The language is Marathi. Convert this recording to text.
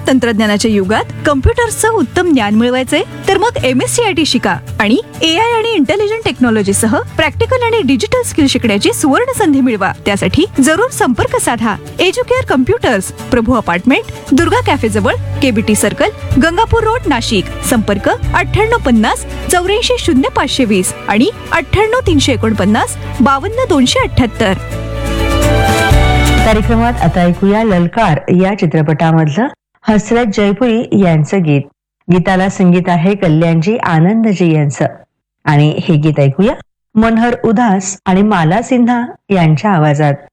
तंत्रज्ञानाच्या युगात कम्प्युटर्सचं उत्तम ज्ञान मिळवायचंय तर मग MSCIT शिका आणि AI आणि इंटेलिजंट टेक्नॉलॉजी सह प्रॅक्टिकल आणि डिजिटल स्किल शिकण्याची सुवर्ण संधी मिळवा. त्यासाठी जरूर संपर्क साधा. एज्युकेअर कम्प्युटर्स, प्रभू अपार्टमेंट, दुर्गा कॅफे जवळ, KBT circle, Gangapur road, Nashik. संपर्क 9850 84 0520 आणि 98 349 52 278. कार्यक्रमात आता ऐकूया ललकार या चित्रपटामधलं हसरत जयपुरी यांचं गीत. गीताला संगीत आहे कल्याणजी आनंदजी यांचं आणि हे गीत ऐकूया मनोहर उदास आणि माला सिन्हा यांच्या आवाजात.